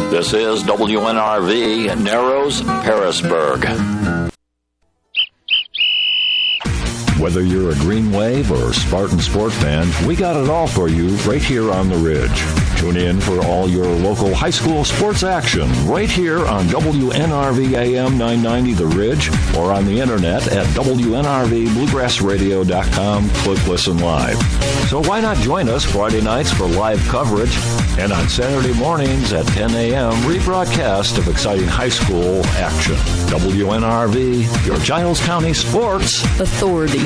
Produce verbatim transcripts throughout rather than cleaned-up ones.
This is W N R V, Narrows, Harrisburg. Whether you're a Green Wave or Spartan Sport fan, we got it all for you right here on the Ridge. Tune in for all your local high school sports action right here on W N R V A M nine ninety The Ridge or on the internet at W N R V bluegrass radio dot com. Click Listen Live. So why not join us Friday nights for live coverage and on Saturday mornings at ten a.m. rebroadcast of exciting high school action. W N R V, your Giles County Sports Authority.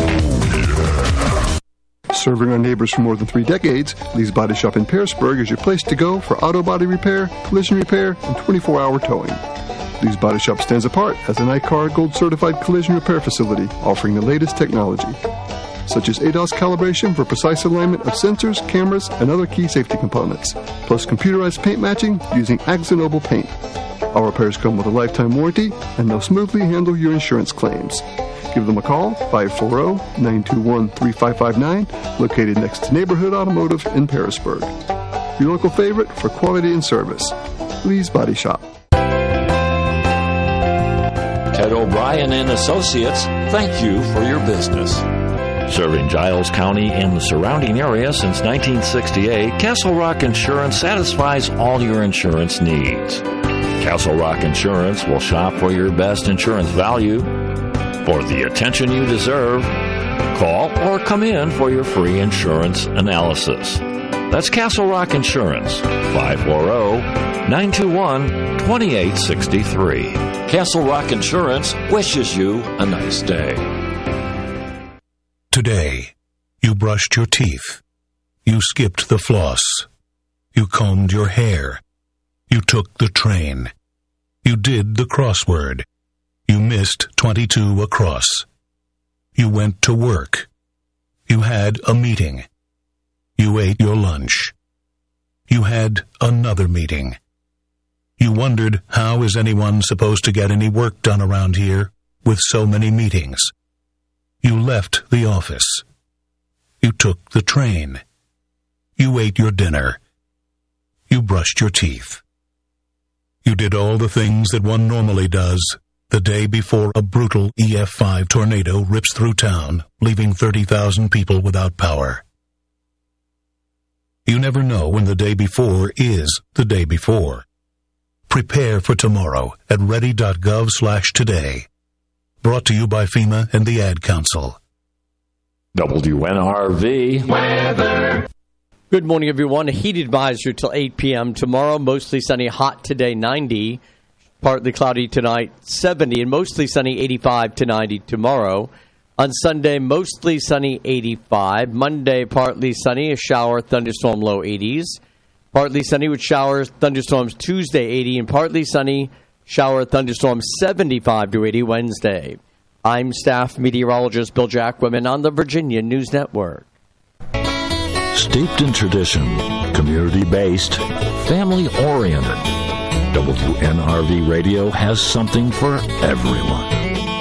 Serving our neighbors for more than three decades, Lee's Body Shop in Pearisburg is your place to go for auto body repair, collision repair, and twenty-four hour towing. Lee's Body Shop stands apart as an I C A R Gold Certified collision repair facility offering the latest technology, such as A D O S calibration for precise alignment of sensors, cameras, and other key safety components, plus computerized paint matching using Axanoble paint. Our repairs come with a lifetime warranty, and they'll smoothly handle your insurance claims. Give them a call, five four zero, nine two one, three five five nine, located next to Neighborhood Automotive in Pearisburg. Your local favorite for quality and service, Lee's Body Shop. Ted O'Brien and Associates, thank you for your business. Serving Giles County and the surrounding area since nineteen sixty-eight, Castle Rock Insurance satisfies all your insurance needs. Castle Rock Insurance will shop for your best insurance value. For the attention you deserve, call or come in for your free insurance analysis. That's Castle Rock Insurance, five four zero, nine two one, two eight six three. Castle Rock Insurance wishes you a nice day. Today, you brushed your teeth. You skipped the floss. You combed your hair. You took the train. You did the crossword. You missed twenty-two across. You went to work. You had a meeting. You ate your lunch. You had another meeting. You wondered, how is anyone supposed to get any work done around here with so many meetings? You left the office. You took the train. You ate your dinner. You brushed your teeth. You did all the things that one normally does the day before a brutal E F five tornado rips through town, leaving thirty thousand people without power. You never know when the day before is the day before. Prepare for tomorrow at ready.gov slash today. Brought to you by FEMA and the Ad Council. W N R V weather. Good morning, everyone. A heat advisory till eight p.m. tomorrow. Mostly sunny, hot today, ninety. Partly cloudy tonight, seventy, and mostly sunny, eighty-five to ninety tomorrow. On Sunday, mostly sunny, eighty-five. Monday, partly sunny, a shower, thunderstorm, low eighties. Partly sunny with showers, thunderstorms Tuesday, eighty, and partly sunny, shower, thunderstorm, seventy-five to eighty Wednesday. I'm staff meteorologist Bill Jackwoman on the Virginia News Network. Steeped in tradition, community-based, family-oriented, W N R V Radio has something for everyone.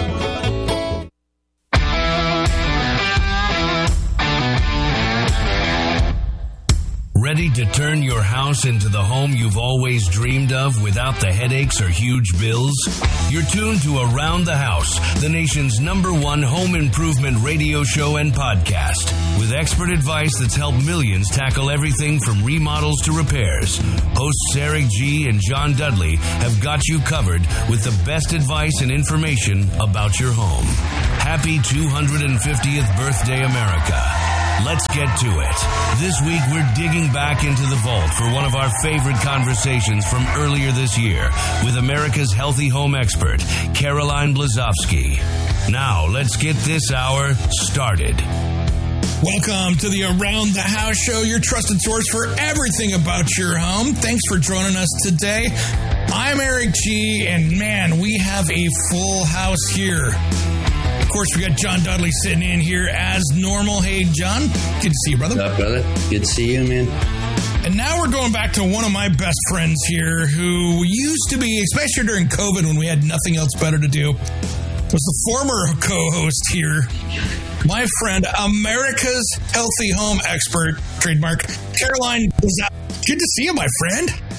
Ready to turn your house into the home you've always dreamed of without the headaches or huge bills? You're tuned to Around the House, the nation's number one home improvement radio show and podcast, with expert advice that's helped millions tackle everything from remodels to repairs. Hosts Eric G. and John Dudley have got you covered with the best advice and information about your home. Happy two hundred fiftieth birthday, America. Let's get to it. This week, we're digging back into the vault for one of our favorite conversations from earlier this year with America's healthy home expert, Caroline Blazowski. Now, let's get this hour started. Welcome to the Around the House Show, your trusted source for everything about your home. Thanks for joining us today. I'm Eric G., and man, we have a full house here. Of course, we got John Dudley sitting in here as normal. Hey, John. Good to see you, brother. What's up, brother? Good to see you, man. And now we're going back to one of my best friends here who used to be, especially during COVID when we had nothing else better to do, was the former co-host here, my friend, America's healthy home expert, trademark, Caroline. Good to see you, my friend.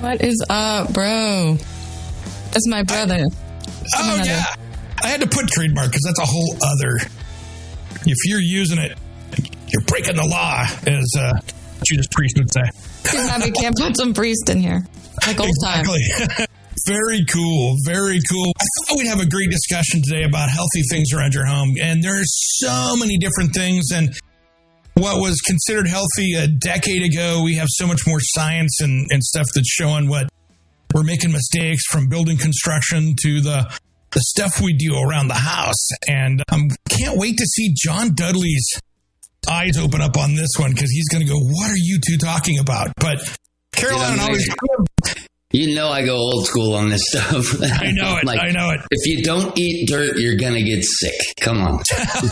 What is up, bro? That's my brother. I, oh, yeah. I had to put trademark because that's a whole other. If you're using it, you're breaking the law, as uh, Judas Priest would say. We can't put some priest in here. Like old exactly. time. Very cool. Very cool. I thought we'd have a great discussion today about healthy things around your home. And there's so many different things. And what was considered healthy a decade ago, we have so much more science and, and stuff that's showing what we're making mistakes, from building construction to the the stuff we do around the house. And I um, can't wait to see John Dudley's eyes open up on this one, because he's going to go, what are you two talking about? But Caroline yeah, always... You know I go old school on this stuff. I know it. like, I know it. If you don't eat dirt, you're going to get sick. Come on.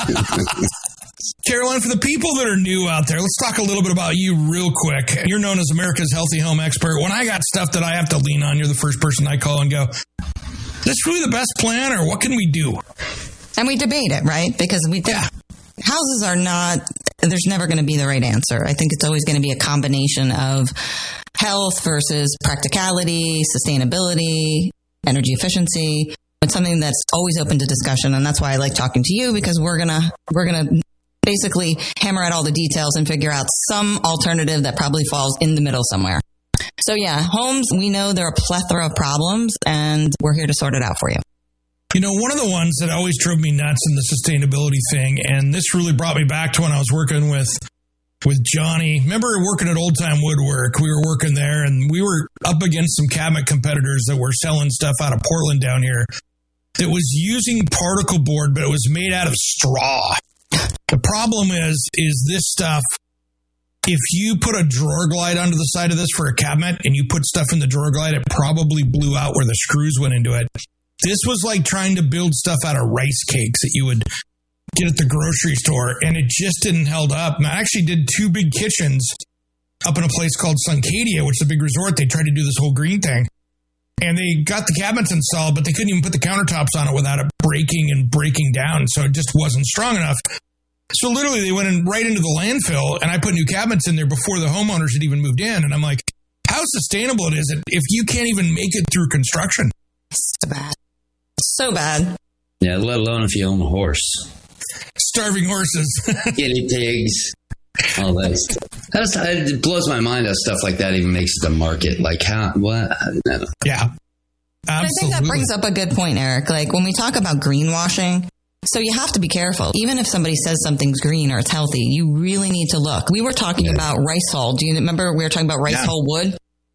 Caroline, for the people that are new out there, let's talk a little bit about you real quick. You're known as America's Healthy Home Expert. When I got stuff that I have to lean on, you're the first person I call and go, is this really the best plan, or what can we do? And we debate it, right? Because we think yeah. houses are not, there's never going to be the right answer. I think it's always going to be a combination of health versus practicality, sustainability, energy efficiency. It's something that's always open to discussion, and that's why I like talking to you, because we're gonna we're gonna basically hammer out all the details and figure out some alternative that probably falls in the middle somewhere. So yeah, homes, we know there are a plethora of problems, and we're here to sort it out for you. You know, one of the ones that always drove me nuts in the sustainability thing, and this really brought me back to when I was working with with Johnny. Remember working at Old Time Woodwork? We were working there, and we were up against some cabinet competitors that were selling stuff out of Portland down here that was using particle board, but it was made out of straw. The problem is, is this stuff, if you put a drawer glide onto the side of this for a cabinet and you put stuff in the drawer glide, it probably blew out where the screws went into it. This was like trying to build stuff out of rice cakes that you would get at the grocery store, and it just didn't held up. And I actually did two big kitchens up in a place called Suncadia, which is a big resort. They tried to do this whole green thing. And they got the cabinets installed, but they couldn't even put the countertops on it without it breaking and breaking down. So it just wasn't strong enough. So literally they went in right into the landfill, and I put new cabinets in there before the homeowners had even moved in. And I'm like, how sustainable it is if you can't even make it through construction? So bad. So bad. Yeah, let alone if you own a horse. Starving horses. Guinea pigs. All that stuff. That's, it blows my mind how stuff like that even makes it to market. Like, how, what? No. Yeah. Absolutely. I think that brings up a good point, Eric. Like, when we talk about greenwashing, so you have to be careful. Even if somebody says something's green or it's healthy, you really need to look. We were talking yeah. about rice hull. Do you remember we were talking about rice yeah. hull wood?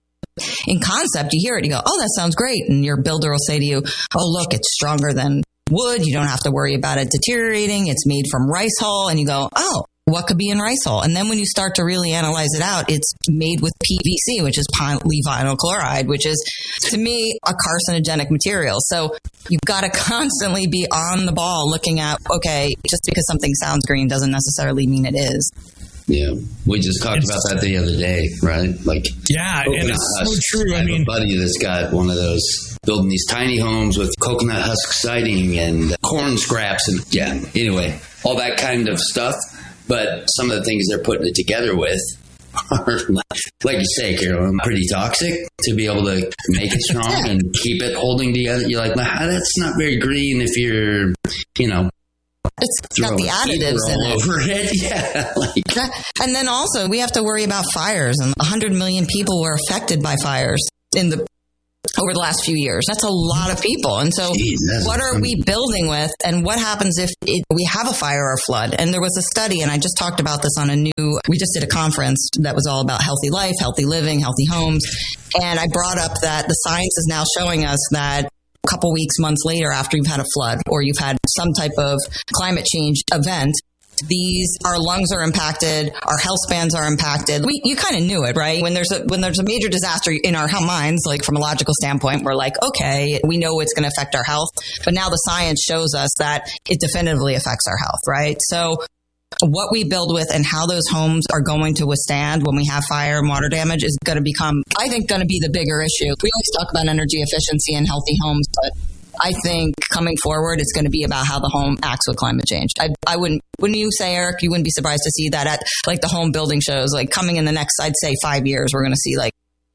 In concept, you hear it, you go, oh, that sounds great. And your builder will say to you, oh, look, it's stronger than wood. You don't have to worry about it deteriorating. It's made from rice hull. And you go, oh, what could be in rice hull? And then when you start to really analyze it out, it's made with P V C, which is polyvinyl chloride, which is, to me, a carcinogenic material. So you've got to constantly be on the ball looking at, okay, just because something sounds green doesn't necessarily mean it is. Yeah, we just talked it's, about that the other day, right? Like, yeah, and it's so true. I, I mean, have a buddy that's got one of those, building these tiny homes with coconut husk siding and corn scraps, and yeah. Anyway, all that kind of stuff. But some of the things they're putting it together with are, like you say, Carol, pretty toxic to be able to make it strong yeah. and keep it holding together. You're like, well, that's not very green if you're, you know, it's got the additives in it. Over it. Yeah, like. And then also we have to worry about fires, and one hundred million people were affected by fires in the over the last few years. That's a lot of people. And so Jeez, what are we building with, and what happens if it, we have a fire or flood? And there was a study, and I just talked about this on a new, we just did a conference that was all about healthy life, healthy living, healthy homes. And I brought up that the science is now showing us that a couple weeks, months later, after you've had a flood or you've had some type of climate change event, these, our lungs are impacted, our health spans are impacted. We, you kind of knew it, right? When there's a, when there's a major disaster in our minds, like from a logical standpoint, we're like, okay, we know it's going to affect our health. But now the science shows us that it definitively affects our health, right? So what we build with and how those homes are going to withstand when we have fire and water damage is going to become, I think, going to be the bigger issue. We always talk about energy efficiency and healthy homes, but I think coming forward, it's going to be about how the home acts with climate change. I, I wouldn't, wouldn't you say, Eric, you wouldn't be surprised to see that at like the home building shows, like coming in the next, I'd say five years, we're going to see like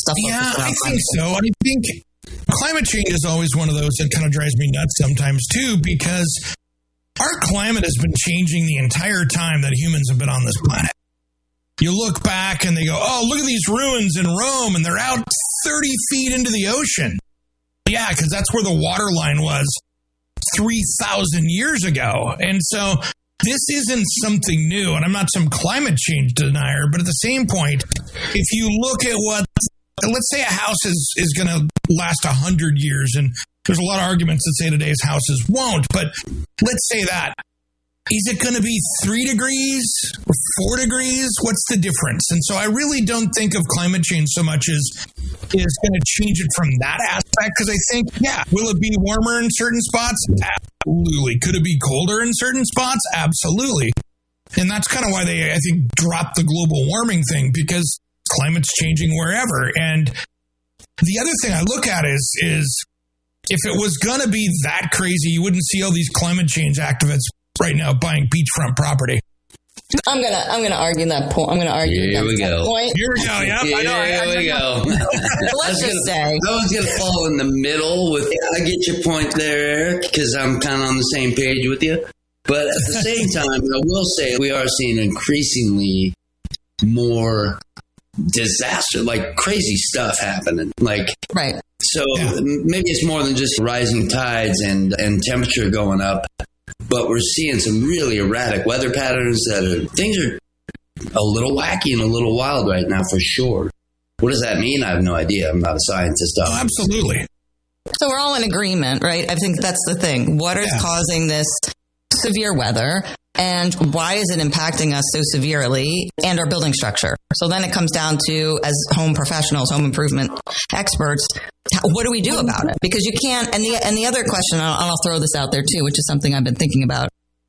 stuff. Yeah, I think so. I think climate change is always one of those that kind of drives me nuts sometimes too, because our climate has been changing the entire time that humans have been on this planet. You look back and they go, oh, look at these ruins in Rome, and they're out thirty feet into the ocean. Yeah, because that's where the water line was three thousand years ago. And so this isn't something new, and I'm not some climate change denier, but at the same point, if you look at what, let's say a house is, is going to last one hundred years, and there's a lot of arguments that say today's houses won't, but let's say that. Is it going to be three degrees or four degrees? What's the difference? And so I really don't think of climate change so much as is going to change it from that aspect, because I think, yeah, will it be warmer in certain spots? Absolutely. Could it be colder in certain spots? Absolutely. And that's kind of why they, I think, dropped the global warming thing, because climate's changing wherever. And the other thing I look at is, is if it was going to be that crazy, you wouldn't see all these climate change activists right now buying beachfront property. I'm gonna I'm gonna argue that point. I'm gonna argue Here that we go. point. Here we go. Yep, Here I know. I, we go. Let's just gonna, say I was going to fall in the middle with. I get your point there, Eric, because I'm kind of on the same page with you. But at the same time, I will say we are seeing increasingly more disaster, like crazy stuff happening. Like right. So yeah. Maybe it's more than just rising tides and and temperature going up. But we're seeing some really erratic weather patterns that are, things are a little wacky and a little wild right now for sure. What does that mean? I have no idea. I'm not a scientist. Oh, absolutely. So we're all in agreement, right? I think that's the thing. What is yeah. causing this severe weather, and why is it impacting us so severely, and our building structure? So then it comes down to, as home professionals, home improvement experts, what do we do about it? Because you can't, and the and the other question, and I'll, I'll throw this out there too, which is something I've been thinking about,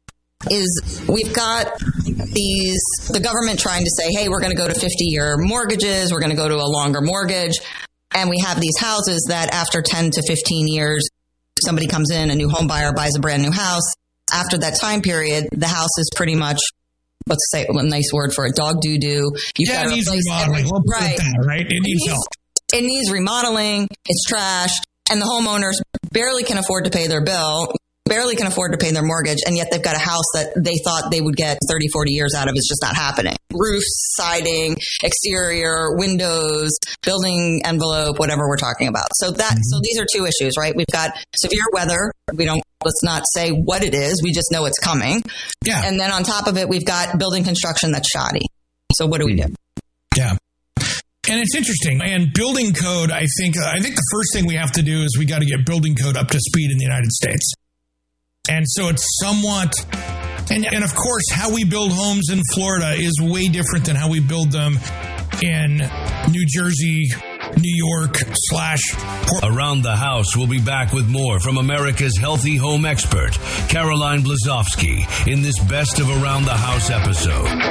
is we've got these, the government trying to say, hey, we're going to go to fifty-year mortgages, we're going to go to a longer mortgage, and we have these houses that after ten to fifteen years, somebody comes in, a new home buyer buys a brand new house. After that time period, the house is pretty much, let's say a nice word for it, dog doo-doo. You've yeah, got it needs remodeling. We'll right. That, right? It, it needs help. It needs remodeling. It's trashed. And the homeowners barely can afford to pay their bill, barely can afford to pay their mortgage, and yet they've got a house that they thought they would get thirty, forty years out of. It's just not happening. Roofs, siding, exterior, windows, building envelope, whatever we're talking about. So that, so these are two issues, right? We've got severe weather. We don't, let's not say what it is. We just know it's coming. Yeah. And then on top of it, we've got building construction that's shoddy. So what do we do? Yeah. And it's interesting. And building code, I think, I think the first thing we have to do is we got to get building code up to speed in the United States. And so it's somewhat, and, and of course, how we build homes in Florida is way different than how we build them in New Jersey, New York, slash. Around the House, we'll be back with more from America's healthy home expert, Caroline Blazowski, in this Best of Around the House episode.